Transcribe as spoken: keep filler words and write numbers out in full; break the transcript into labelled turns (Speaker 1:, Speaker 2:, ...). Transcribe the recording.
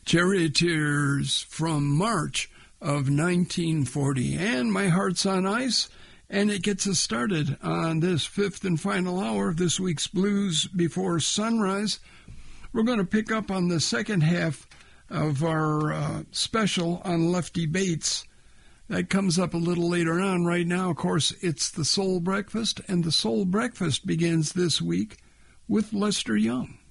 Speaker 1: Charioteers from March of nineteen forty. And My Heart's on Ice, and it gets us started on this fifth and final hour of this week's Blues Before Sunrise. We're going to pick up on the second half of our uh, special on Lefty Bates. That comes up a little later on. Right now, of course, it's the Soul Breakfast, and the Soul Breakfast begins this week with Lester Young.